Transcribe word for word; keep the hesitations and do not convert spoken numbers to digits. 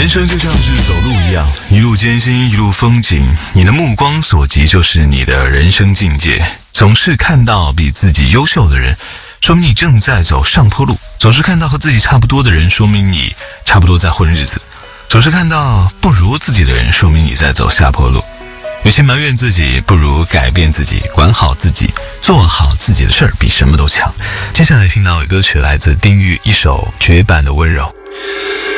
人生就像是走路一样，一路艰辛，一路风景。你的目光所及就是你的人生境界。总是看到比自己优秀的人，说明你正在走上坡路；总是看到和自己差不多的人，说明你差不多在混日子；总是看到不如自己的人，说明你在走下坡路。有些埋怨自己，不如改变自己，管好自己，做好自己的事儿，比什么都强。接下来听到的歌曲来自丁玉一首绝版的温柔。